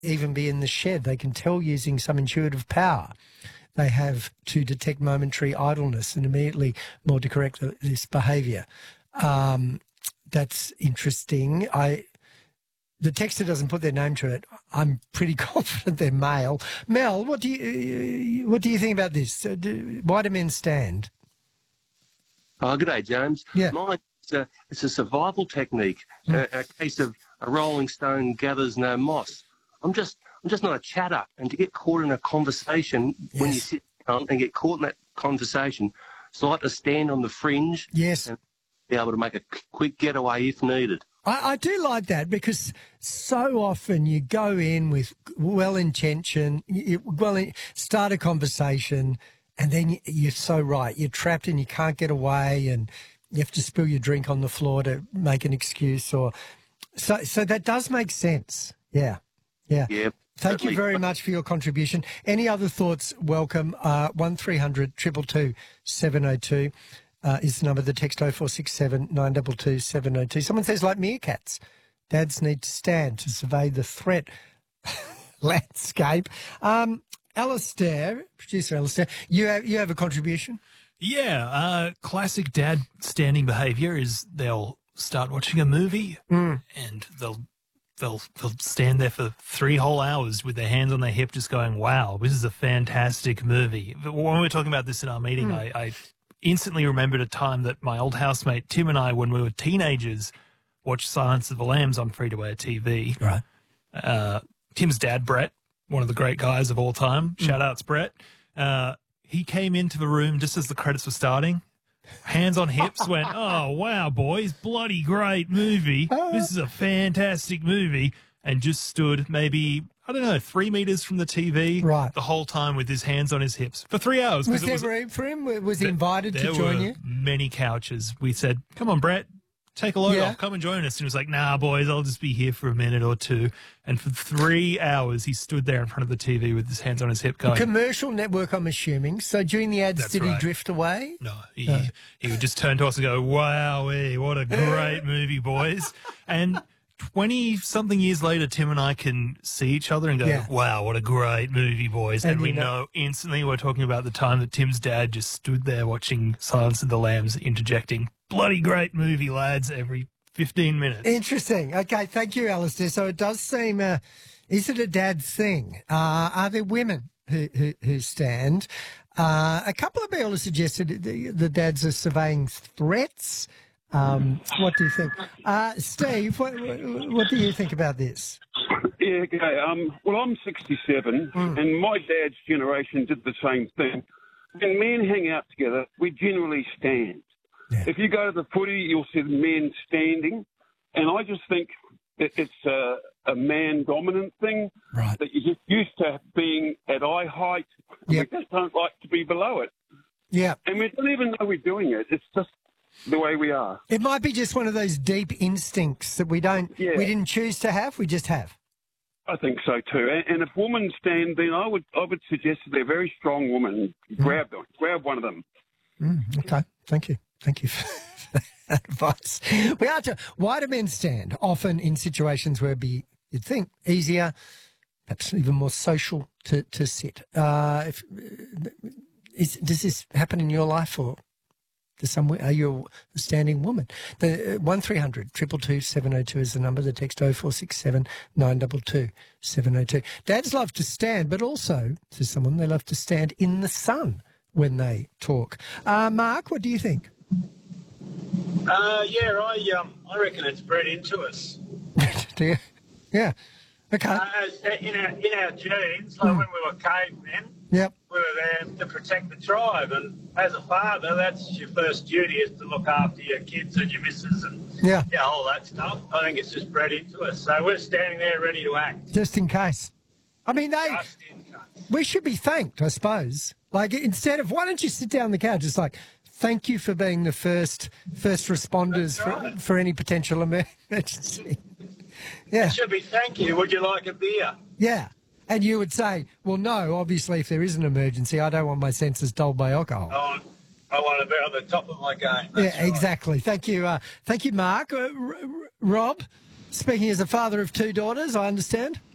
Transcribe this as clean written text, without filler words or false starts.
even be in the shed. They can tell using some intuitive power they have to detect momentary idleness and immediately more to correct this behaviour. That's interesting. The texter doesn't put their name to it. I'm pretty confident they're male. Mel, what do you think about this? Why do men stand? Oh, good day, James. Yeah. It's a survival technique, a case of a rolling stone gathers no moss. I'm just not a chatter, and to get caught in a conversation when you sit down and get caught in that conversation, so I like to stand on the fringe and be able to make a quick getaway if needed. I do like that because so often you go in with well-intention, start a conversation, and then you're so right. You're trapped and you can't get away, and you have to spill your drink on the floor to make an excuse. So that does make sense. Yeah. Thank you very much for your contribution. Any other thoughts? Welcome. 1300 222 702 is the number. The text 0467 922 702. Someone says, like meerkats, dads need to stand to survey the threat landscape. Alistair, producer Alistair, you have a contribution? Yeah, classic dad standing behaviour is they'll start watching a movie and they'll stand there for 3 whole hours with their hands on their hip just going, wow, this is a fantastic movie. But when we were talking about this in our meeting, I instantly remembered a time that my old housemate Tim and I, when we were teenagers, watched Silence of the Lambs on free-to-air TV. Right. Tim's dad, Brett, one of the great guys of all time, shout-outs Brett, he came into the room just as the credits were starting, hands on hips, went, oh, wow, boys, bloody great movie. This is a fantastic movie. And just stood maybe, 3 meters from the TV the whole time with his hands on his hips for 3 hours. Was there room for him? Was he invited to join you? Many couches. We said, come on, Brett, take a load off, come and join us. And he was like, nah, boys, I'll just be here for a minute or two. And for 3 hours, he stood there in front of the TV with his hands on his hip going. Commercial network, I'm assuming. So during the ads, did he drift away? No, he would just turn to us and go, wow, what a great movie, boys. And 20-something years later, Tim and I can see each other and go, wow, what a great movie, boys. And we know instantly we're talking about the time that Tim's dad just stood there watching Silence of the Lambs, interjecting, bloody great movie, lads, every 15 minutes. Interesting. Okay, thank you, Alistair. So it does seem, is it a dad thing? Are there women who stand? A couple of people have suggested the dads are surveying threats. What do you think? Steve, what do you think about this? Yeah, okay. Well, I'm 67, and my dad's generation did the same thing. When men hang out together, we generally stand. Yeah. If you go to the footy, you'll see the men standing, and I just think that it's a man-dominant thing, that you're just used to being at eye height, and we just don't like to be below it. Yeah. And we don't even know we're doing it. It's just the way we are. It might be just one of those deep instincts that we didn't choose to have, we just have. I think so too. And if women stand, then I would suggest that they're very strong women. Grab one of them. Okay, thank you for that advice. Why do men stand? Often in situations where you'd think easier, perhaps even more social to sit. Does this happen in your life, or are you a standing woman? The 1300 222 702 is the number. The text 0467 922 702. Dads love to stand, but also, says someone, they love to stand in the sun when they talk. Mark, what do you think? I reckon it's bred into us. Do you? Yeah. Okay. In our genes, like when we were cavemen, we were there to protect the tribe, and as a father, that's your first duty, is to look after your kids and your missus and all that stuff. I think it's just bred into us, so we're standing there ready to act. Just in case. I mean, we should be thanked, I suppose. Like, instead of, why don't you sit down on the couch? It's like, thank you for being the first responders for any potential emergency. Yeah. It should be thank you. Would you like a beer? Yeah. And you would say, well, no, obviously, if there is an emergency, I don't want my senses dulled by alcohol. Oh, I want to be on the top of my game. That's right. Exactly. Thank you, Mark. Rob, speaking as a father of 2 daughters, I understand.